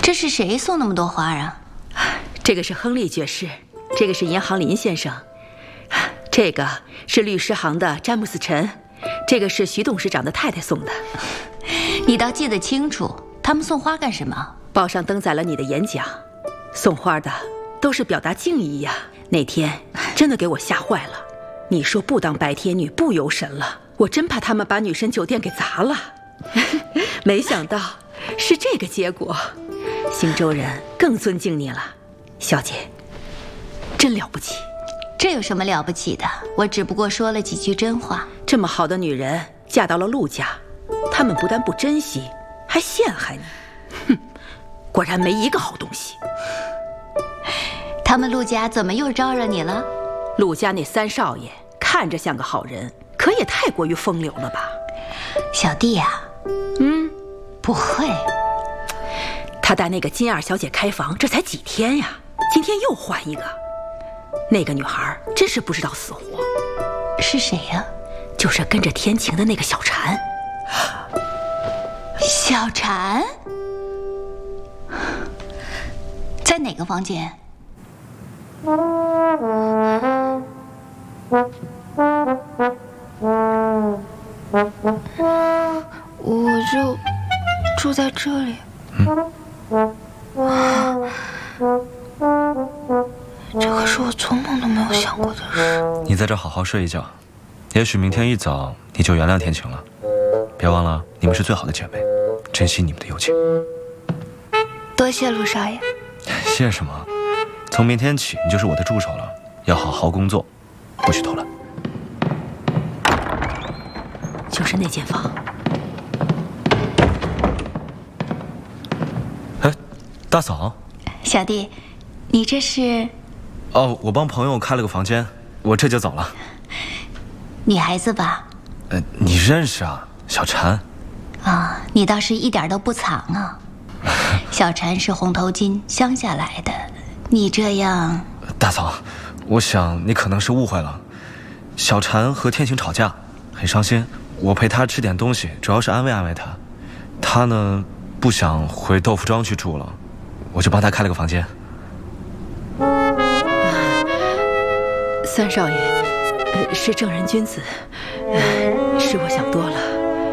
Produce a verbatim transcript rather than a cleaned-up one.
这是谁送那么多花啊？ 这个是亨利爵士，这个是银行林先生，这个是律师行的詹姆斯陈，这个是徐董事长的太太送的。 你倒记得清楚，他们送花干什么？ 报上登载了你的演讲，送花的都是表达敬意呀。那天真的给我吓坏了，你说不当白天女不由神了，我真怕他们把女神酒店给砸了。没想到是这个结果，星州人更尊敬你了，小姐，真了不起。 这有什么了不起的？我只不过说了几句真话。 这么好的女人嫁到了陆家，他们不但不珍惜，还陷害你。哼，果然没一个好东西。 他们陆家怎么又招惹你了？ 陆家那三少爷看着像个好人，可也太过于风流了吧？ 小弟呀、啊， 嗯， 不会。 他带那个金二小姐开房，这才几天呀，今天又换一个。那个女孩真是不知道死活。 是谁呀？ 就是跟着天晴的那个小婵。 小婵在哪个房间？ 我就住在这里。 嗯， 啊，这可是我做梦都没有想过的事。 你在这好好睡一觉，也许明天一早你就原谅天晴了。别忘了，你们是最好的姐妹，珍惜你们的友情。 多谢陆少爷。 谢什么？从明天起你就是我的助手了，要好好工作，不许偷懒。 就是那间房。 哎，大嫂。 小弟，你这是？ 哦，我帮朋友开了个房间，我这就走了。 女孩子吧？ 呃，你认识啊，小婵。 啊，你倒是一点都不藏啊。小婵是红头巾乡下来的，你这样…… 大嫂，我想你可能是误会了。小婵和天晴吵架，很伤心，我陪她吃点东西，主要是安慰安慰她。她呢，不想回豆腐庄去住了，我就帮她开了个房间。 三少爷，呃，是正人君子，呃，是我想多了。